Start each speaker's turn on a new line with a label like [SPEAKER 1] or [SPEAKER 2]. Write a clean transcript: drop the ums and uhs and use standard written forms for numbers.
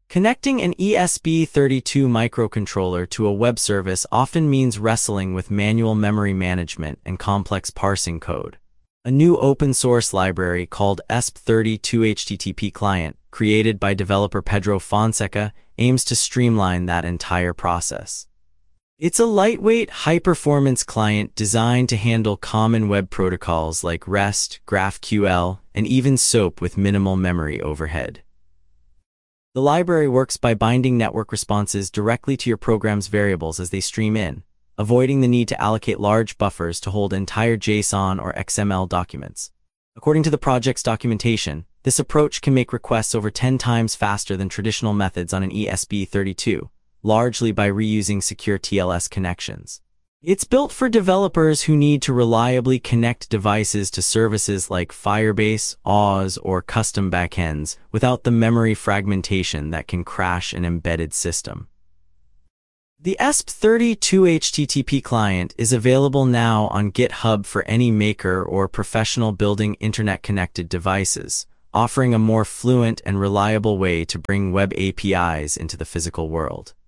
[SPEAKER 1] Connecting an ESP32 microcontroller to a web service often means wrestling with manual memory management and complex parsing code. A new open-source library called ESP32 HTTP Client, created by developer Pedro Fonseca, aims to streamline that entire process. It's a lightweight, high-performance client designed to handle common web protocols like REST, GraphQL, and even SOAP with minimal memory overhead. The library works by binding network responses directly to your program's variables as they stream in, avoiding the need to allocate large buffers to hold entire JSON or XML documents. According to the project's documentation, this approach can make requests over 10 times faster than traditional methods on an ESP32, largely by reusing secure TLS connections. It's built for developers who need to reliably connect devices to services like Firebase, AWS, or custom backends without the memory fragmentation that can crash an embedded system. The ESP32 HTTP client is available now on GitHub for any maker or professional building internet-connected devices, offering a more fluent and reliable way to bring web APIs into the physical world.